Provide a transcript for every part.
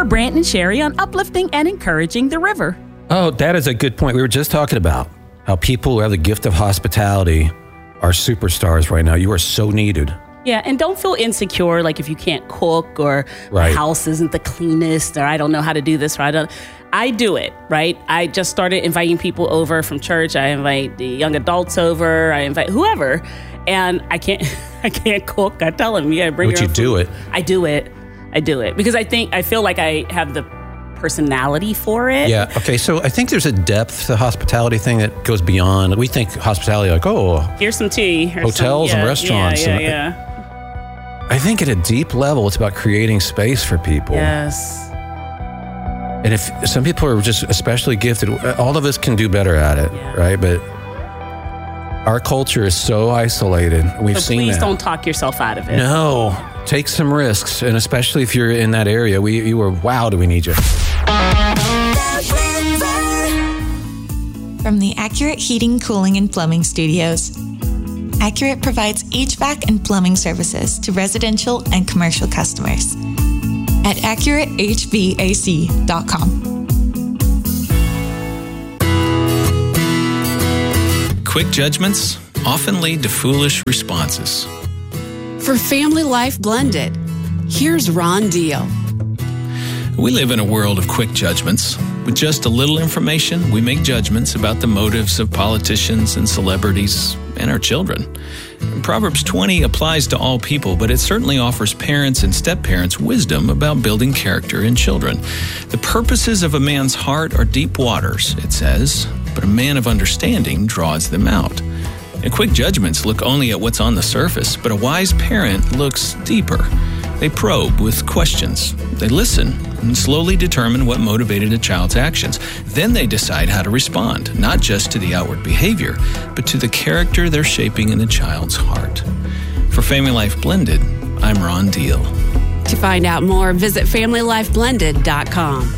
for Brant and Sherry on uplifting and encouraging the river. Oh, that is a good point. We were just talking about how people who have the gift of hospitality are superstars right now. You are so needed. Yeah, and don't feel insecure, like if you can't cook or the house isn't the cleanest or I don't know how to do this or I do it, right? I just started inviting people over from church. I invite the young adults over. I invite whoever. And I can't cook. I tell them, yeah, bring your own food. Do it. I do it because I feel like I have the personality for it. Yeah. Okay. So I think there's a depth to hospitality thing that goes beyond. We think hospitality like, here's some tea. Hotels and restaurants. Yeah. I think at a deep level, it's about creating space for people. Yes. And if some people are just especially gifted, all of us can do better at it, right? But our culture is so isolated. We've seen that. Please don't talk yourself out of it. No. Take some risks, and especially if you're in that area, do we need you. From the Accurate Heating, Cooling, and Plumbing Studios, Accurate provides HVAC and plumbing services to residential and commercial customers at AccurateHVAC.com. Quick judgments often lead to foolish responses. For Family Life Blended, here's Ron Deal. We live in a world of quick judgments. With just a little information, we make judgments about the motives of politicians and celebrities and our children. Proverbs 20 applies to all people, but it certainly offers parents and step-parents wisdom about building character in children. The purposes of a man's heart are deep waters, it says, but a man of understanding draws them out. And quick judgments look only at what's on the surface, but a wise parent looks deeper. They probe with questions. They listen and slowly determine what motivated a child's actions. Then they decide how to respond, not just to the outward behavior, but to the character they're shaping in the child's heart. For Family Life Blended, I'm Ron Deal. To find out more, visit FamilyLifeBlended.com.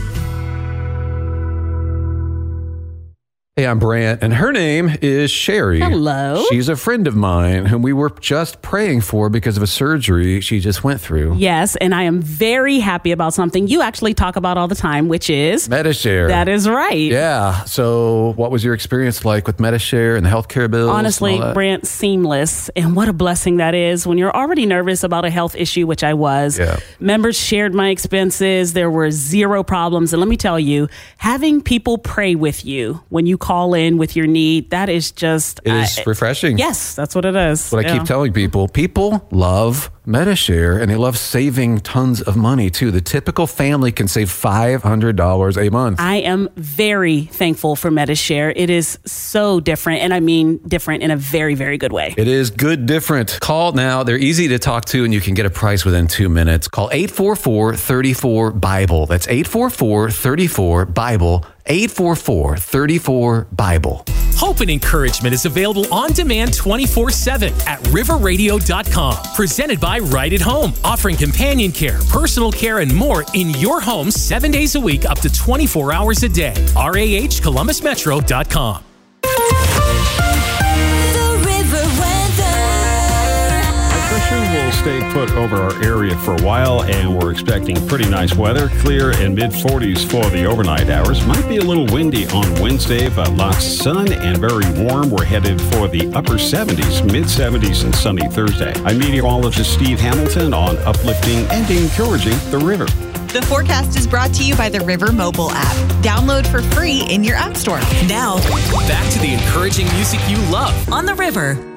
Hey, I'm Brant, and her name is Sherry. Hello. She's a friend of mine whom we were just praying for because of a surgery she just went through. Yes, and I am very happy about something you actually talk about all the time, which is Medi-Share. That is right. Yeah. So what was your experience like with Medi-Share and the healthcare bills? Honestly, Brant, seamless. And what a blessing that is when you're already nervous about a health issue, which I was. Yeah. Members shared my expenses. There were zero problems. And let me tell you, having people pray with you when you call in with your need, that is just... It is refreshing. Yes, that's what it is. What I keep telling people. People love Medi-Share, and they love saving tons of money, too. The typical family can save $500 a month. I am very thankful for Medi-Share. It is so different, and I mean different in a very, very good way. It is good different. Call now. They're easy to talk to, and you can get a price within 2 minutes. Call 844-34-BIBLE. That's 844-34-BIBLE. 844-34-BIBLE. Hope and encouragement is available on demand 24/7 at riverradio.com. Presented by Right at Home, offering companion care, personal care, and more in your home 7 days a week, up to 24 hours a day. RAHColumbusmetro.com. Will stay put over our area for a while, and we're expecting pretty nice weather. Clear and mid-40s for the overnight hours. Might be a little windy on Wednesday, but lots of sun and very warm. We're headed for the upper 70s, mid-70s, and sunny Thursday. I'm meteorologist Steve Hamilton on uplifting and encouraging the river. The forecast is brought to you by the River mobile app. Download for free in your app store. Now, back to the encouraging music you love On the River.